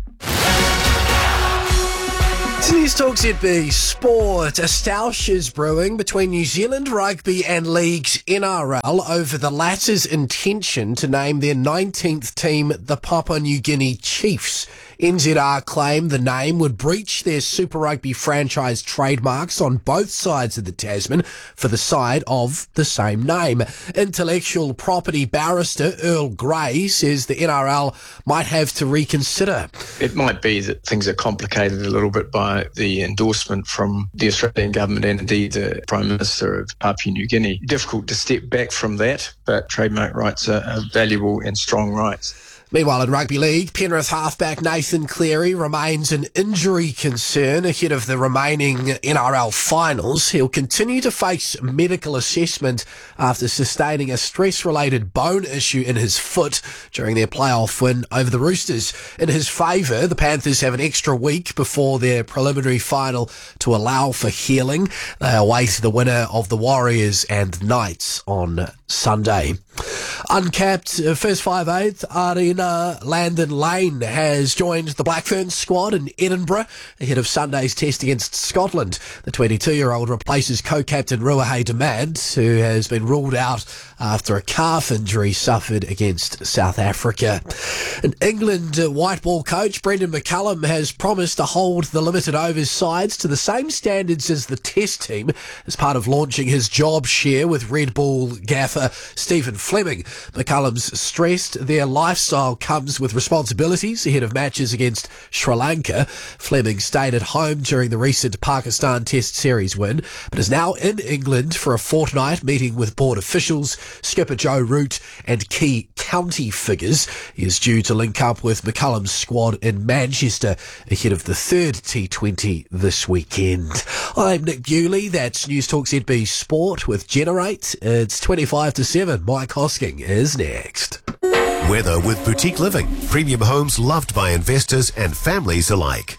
News Talk ZB Sport. A stoush is brewing between New Zealand Rugby and League's NRL over the latter's intention to name their 19th team the Papua New Guinea Chiefs. NZR claim the name would breach their Super Rugby franchise trademarks on both sides of the Tasman for the side of the same name. Intellectual property barrister Earl Grey says the NRL might have to reconsider. It might be that things are complicated a little bit by the endorsement from the Australian government and indeed the Prime Minister of Papua New Guinea. Difficult to step back from that, but trademark rights are valuable and strong rights. Meanwhile, in Rugby League, Penrith halfback Nathan Cleary remains an injury concern ahead of the remaining NRL finals. He'll continue to face medical assessment after sustaining a stress-related bone issue in his foot during their playoff win over the Roosters. In his favour, the Panthers have an extra week before their preliminary final to allow for healing. They await the winner of the Warriors and Knights on Sunday. Uncapped first 5/8 Arena Landon Lane has joined the Black Ferns squad in Edinburgh ahead of Sunday's test against Scotland. The 22-year-old replaces co-captain Ruahei Demad, who has been ruled out after a calf injury suffered against South Africa. In England, white ball coach Brendan McCullum has promised to hold the limited overs sides to the same standards as the test team as part of launching his job share with Red Bull gaffer Stephen Fleming. McCullum's stressed their lifestyle comes with responsibilities ahead of matches against Sri Lanka. Fleming stayed at home during the recent Pakistan Test Series win, but is now in England for a fortnight meeting with board officials, skipper Joe Root and key county figures. He is due to link up with McCullum's squad in Manchester ahead of the third T20 this weekend. I'm Nick Bewley. That's News Talk ZB Sport with Generate. It's 25 to 7. Mike Hosking is next. Weather with Boutique Living. Premium homes loved by investors and families alike.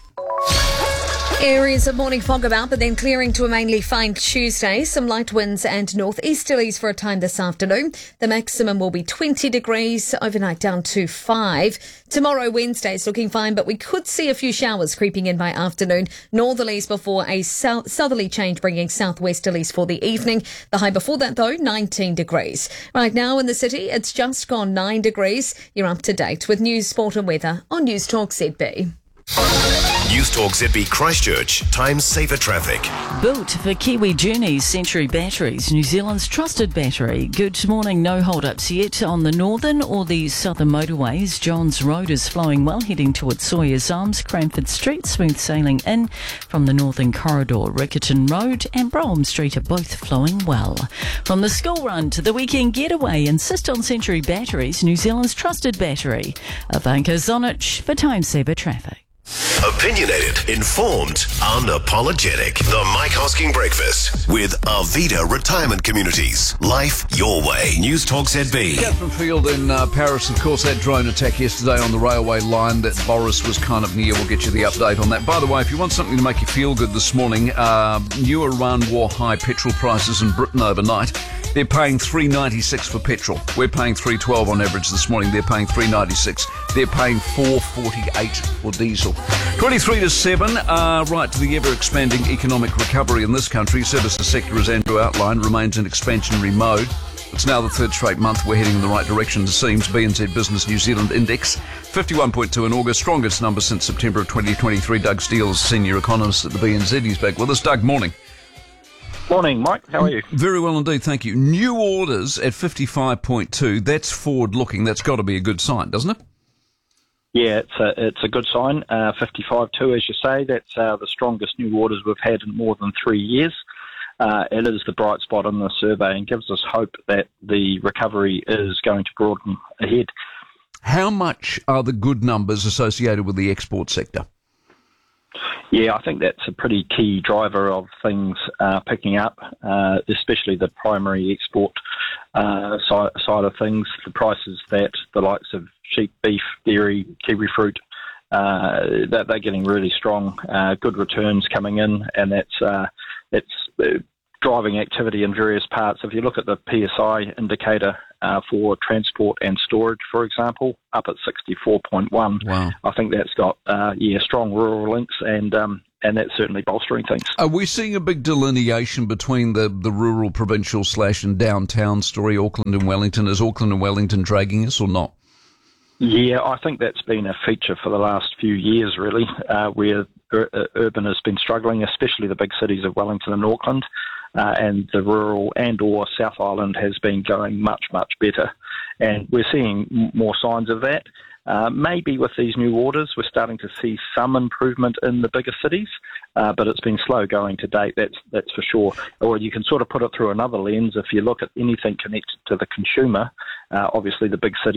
Areas of morning fog about, but then clearing to a mainly fine Tuesday. Some light winds and northeasterlies for a time this afternoon. The maximum will be 20 degrees, overnight down to 5. Tomorrow, Wednesday, is looking fine, but we could see a few showers creeping in by afternoon. Northerlies before a southerly change, bringing southwesterlies for the evening. The high before that, though, 19 degrees. Right now in the city, it's just gone 9 degrees. You're up to date with news, sport and weather on News Talk ZB. News Talk ZB Christchurch. Time saver traffic. Built for Kiwi Journeys Century Batteries, New Zealand's trusted battery. Good morning, no hold-ups yet on the northern or the southern motorways. Johns Road is flowing well, heading towards Sawyers Arms, Cranford Street, smooth sailing in from the northern corridor. Riccarton Road and Brougham Street are both flowing well. From the school run to the weekend getaway, insist on Century Batteries, New Zealand's trusted battery. Ivanka Zonich for Time Saver Traffic. Opinionated, informed, unapologetic. The Mike Hosking Breakfast with Arvida Retirement Communities. Life your way. News Talk ZB. Catherine Field in Paris, of course, that drone attack yesterday on the railway line that Boris was kind of near. We'll get you the update on that. By the way, if you want something to make you feel good this morning, new Iran war high petrol prices in Britain overnight. They're paying $3.96 for petrol. We're paying $3.12 on average this morning. They're paying $3.96. They're paying $4.48 for diesel. 23 to 7, right to the ever-expanding economic recovery in this country. Services sector, as Andrew outlined, remains in expansionary mode. It's now the third straight month we're heading in the right direction, it seems. BNZ Business New Zealand Index, 51.2 in August, strongest number since September of 2023. Doug Steele, senior economist at the BNZ. He's back with us. Doug, morning. Morning, Mike. How are you? Very well indeed, thank you. New orders at 55.2. That's forward-looking. That's got to be a good sign, doesn't it? Yeah, it's a good sign. 55.2, as you say, that's the strongest new orders we've had in more than 3 years. It is the bright spot in the survey and gives us hope that the recovery is going to broaden ahead. How much are the good numbers associated with the export sector? Yeah, I think that's a pretty key driver of things picking up, especially the primary export side of things. The prices that the likes of sheep, beef, dairy, kiwi fruit that they're getting really strong, good returns coming in, and it's driving activity in various parts. If you look at the PSI indicator for transport and storage, for example, up at 64.1, wow. I think that's got strong rural links, and that's certainly bolstering things. Are we seeing a big delineation between the rural, provincial / and downtown story, Auckland and Wellington? Is Auckland and Wellington dragging us or not? Yeah, I think that's been a feature for the last few years, really, where urban has been struggling, especially the big cities of Wellington and Auckland, and the rural and or South Island has been going much, much better. And we're seeing more signs of that. Maybe with these new orders, we're starting to see some improvement in the bigger cities, but it's been slow going to date, that's for sure. Or you can sort of put it through another lens. If you look at anything connected to the consumer, obviously the big cities